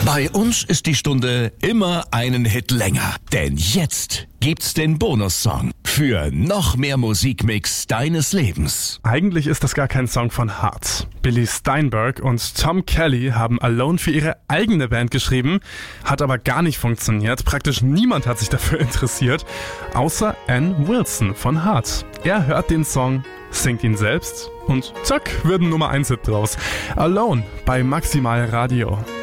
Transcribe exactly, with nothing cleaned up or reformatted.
Bei uns ist die Stunde immer einen Hit länger, denn jetzt gibt's den Bonussong für noch mehr Musikmix deines Lebens. Eigentlich ist das gar kein Song von Heart. Billy Steinberg und Tom Kelly haben Alone für ihre eigene Band geschrieben, hat aber gar nicht funktioniert. Praktisch niemand hat sich dafür interessiert, außer Ann Wilson von Heart. Er hört den Song, singt ihn selbst und zack, wird ein Nummer eins Hit draus. Alone bei Maximal Radio.